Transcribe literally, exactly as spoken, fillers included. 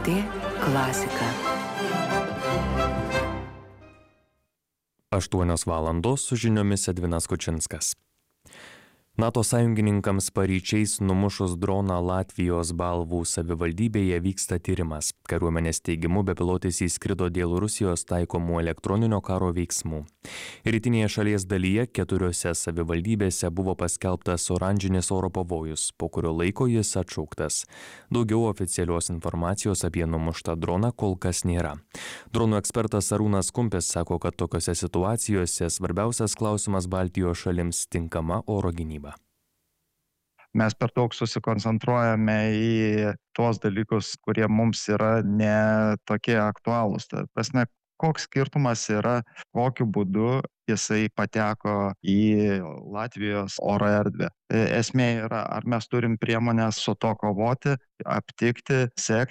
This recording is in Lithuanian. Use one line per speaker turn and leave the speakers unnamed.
tė klasika.
aštuonios valandos su žiniomis Edvinas Kučinskas. NATO sąjungininkams paryčiais numušus droną Latvijos Balvų savivaldybėje vyksta tyrimas. Kariuomenės teigimu bepilotis įskrido dėl Rusijos taikomų elektroninio karo veiksmų. Rytinėje šalies dalyje keturiose savivaldybėse buvo paskelbtas oranžinis oro pavojus, po kurio laiko jis atšauktas. Daugiau oficialios informacijos apie numuštą droną kol kas nėra. Dronų ekspertas Arūnas Kumpis sako, kad tokiose situacijose svarbiausias klausimas Baltijos šalims tinkama oro gynyba.
Mes per daug susikoncentruojame į tuos dalykus, kurie mums yra ne tokie aktualūs. Ta prasme, koks skirtumas yra, kokiu būdu jisai pateko į Latvijos oro erdvę. Esmė yra, ar mes turim priemonės su to kovoti, aptikti, sekti.